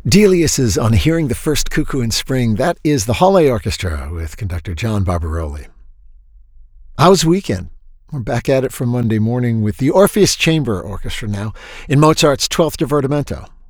Delius is on Hearing the First Cuckoo in Spring. That is the Halle Orchestra with conductor John Barbaroli. How's the weekend? We're back at it for Monday morning with the Orpheus Chamber Orchestra now in Mozart's 12th Divertimento.